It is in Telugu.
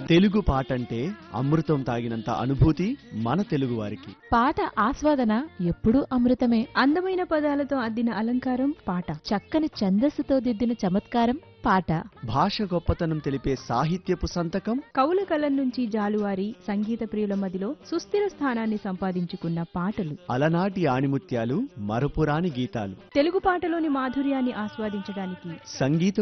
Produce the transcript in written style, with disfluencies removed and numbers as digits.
తెలుగు పాటంటే అమృతం తాగినంత అనుభూతి మన తెలుగు వారికి. పాట ఆస్వాదన ఎప్పుడూ అమృతమే. అందమైన పదాలతో అద్దిన అలంకారం పాట. చక్కని ఛందస్సుతో దిద్దిన చమత్కారం పాట. భాష గొప్పతనం తెలిపే సాహిత్యపు సంతకం కవుల కలం నుంచి జాలువారి సంగీత ప్రియుల మదిలో సుస్థిర స్థానాన్ని సంపాదించుకున్న పాటలు. అలనాటి ఆణిముత్యాలు, మరపురాని గీతాలు. తెలుగు పాటలోని మాధుర్యాన్ని ఆస్వాదించడానికి సంగీత